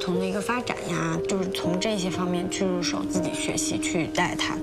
童的一个发展呀，就是从这些方面去入手，自己学习去带他。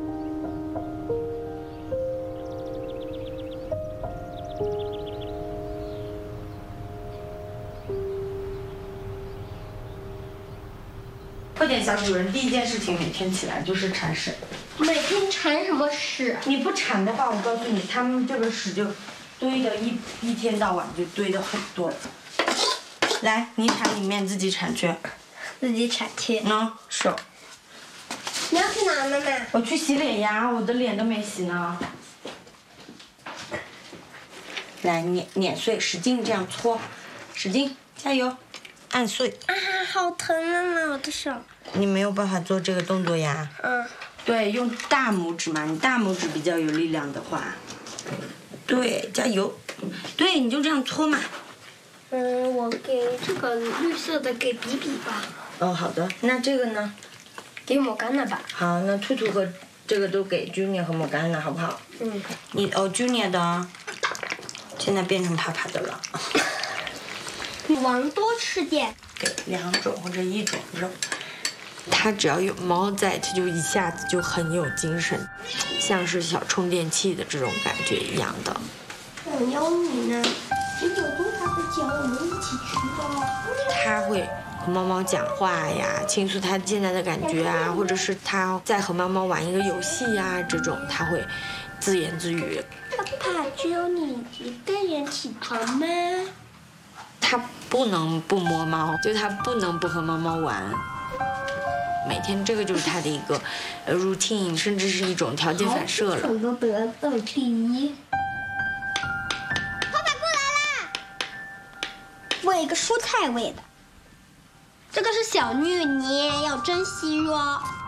快点，小主人，第一件事情每天起来就是铲屎。 每天铲什么屎？ 你不铲的话，我告诉你，他们这个屎就堆的一天到晚就堆的很多。来，你铲里面自己铲去。 自己铲去。 手。 你要去哪，妈妈？ 我去洗脸呀，我的脸都没洗呢。来，碾碎，使劲这样搓，使劲，加油，按碎。 啊，好疼啊，我的手。 你没有办法做这个动作呀。对，用大拇指嘛，你大拇指比较有力量的话。对，加油。对，你就这样搓嘛。 我给这个绿色的给比比吧。 哦，好的。那这个呢？ 给抹干了吧。 好，那兔兔和这个都给 Junior 和抹干了，好不好？你Junior 的，现在变成帕帕的了。 女王多吃点。 给2种或者1种肉。它只要有猫在，它就一下子就很有精神，像是小充电器的这种感觉一样的。 我邀你呢，你有多大的脚，我们一起去吧。 它会和猫猫讲话呀，倾诉它现在的感觉啊，或者是它在和猫猫玩一个游戏呀，这种它会自言自语。 爸爸，只有你一个人起床吗？ 它不能不摸猫，就它不能不和猫猫玩。每天这个就是它的一个routine， 甚至是一种条件反射了。 都得到第一。爸爸过来啦！喂一个蔬菜味的，这个是小芋泥，要珍惜哟。